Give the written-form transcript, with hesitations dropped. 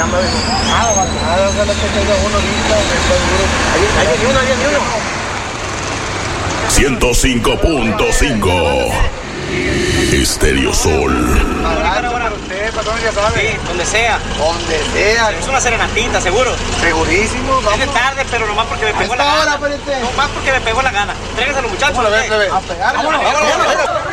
chamba, viejo. Nada, ojalá que tenga uno ahorita, ahí viene uno. 105.5 Estéreo Sol. Para usted, patrón, ya sabe. Sí, donde sea. Donde sea. Es una serenatita, seguro. Segurísimo, vamos. Es de tarde, pero nomás porque me pegó la Ahora, gana. espérate. Nomás porque me pegó la gana. Tráigase a los muchachos. A pegar. Vámonos.